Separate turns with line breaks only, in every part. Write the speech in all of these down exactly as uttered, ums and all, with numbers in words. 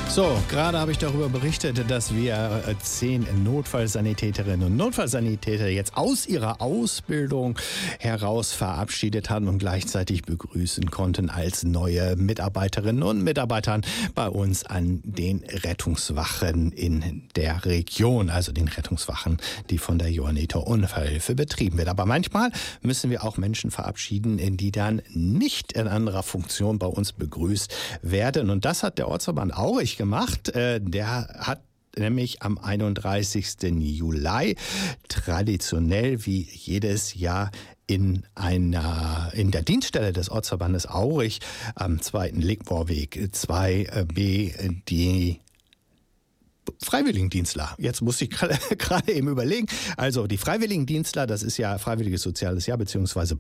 So, gerade habe ich darüber berichtet, dass wir zehn Notfallsanitäterinnen und Notfallsanitäter jetzt aus ihrer Ausbildung heraus verabschiedet haben und gleichzeitig begrüßen konnten als neue Mitarbeiterinnen und Mitarbeiter bei uns an den Rettungswachen in der Region, also den Rettungswachen, die von der Johanniter Unfallhilfe betrieben wird. Aber manchmal müssen wir auch Menschen verabschieden, die dann nicht in anderer Funktion bei uns begrüßt werden. Und das hat der Ortsverband Aurich gemacht. gemacht. Der hat nämlich am einunddreißigsten Juli traditionell wie jedes Jahr in einer in der Dienststelle des Ortsverbandes Aurich am zweiten Legmoorweg zwei B die Freiwilligendienstler. Jetzt muss ich gerade eben überlegen. Also die Freiwilligendienstler, das ist ja Freiwilliges Soziales Jahr beziehungsweise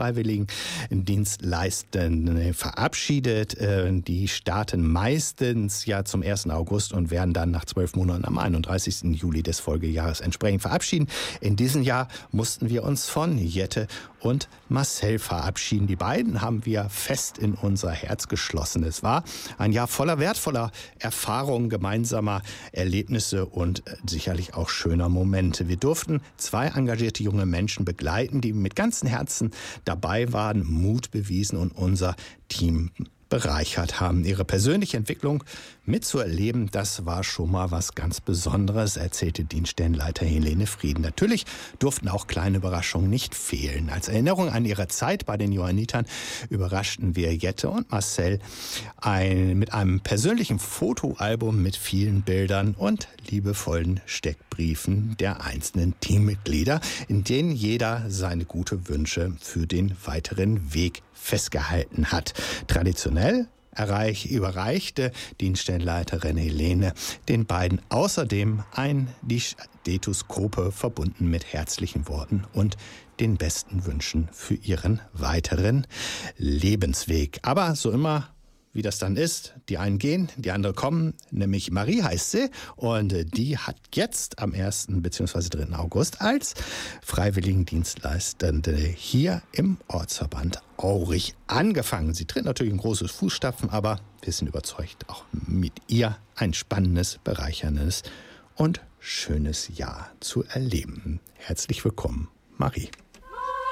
Bundesfreiwilligendienstleistende verabschiedet. Die starten meistens ja zum ersten August und werden dann nach zwölf Monaten am einunddreißigsten Juli des Folgejahres entsprechend verabschieden. In diesem Jahr mussten wir uns von Jette und Marcel verabschieden. Die beiden haben wir fest in unser Herz geschlossen. Es war ein Jahr voller wertvoller Erfahrungen, gemeinsamer Erlebnisse und sicherlich auch schöner Momente. Wir durften zwei engagierte junge Menschen begleiten, die mit ganzem Herzen dabei waren, Mut bewiesen und unser Team bereichert haben. Ihre persönliche Entwicklung mitzuerleben, das war schon mal was ganz Besonderes, erzählte Dienststellenleiter Helene Frieden. Natürlich durften auch kleine Überraschungen nicht fehlen. Als Erinnerung an ihre Zeit bei den Johannitern überraschten wir Jette und Marcel ein, mit einem persönlichen Fotoalbum mit vielen Bildern und liebevollen Steckbriefen der einzelnen Teammitglieder, in denen jeder seine gute Wünsche für den weiteren Weg festgehalten hat. Traditionell erreich, überreichte Dienststellenleiterin Helene den beiden außerdem ein die Stethoskope verbunden mit herzlichen Worten und den besten Wünschen für ihren weiteren Lebensweg. Aber so immer, wie das dann ist, die einen gehen, die anderen kommen, nämlich Marie heißt sie und die hat jetzt am ersten bzw. dritten August als Freiwilligendienstleistende hier im Ortsverband Aurich angefangen. Sie tritt natürlich ein großes Fußstapfen, aber wir sind überzeugt, auch mit ihr ein spannendes, bereicherndes und schönes Jahr zu erleben. Herzlich willkommen, Marie.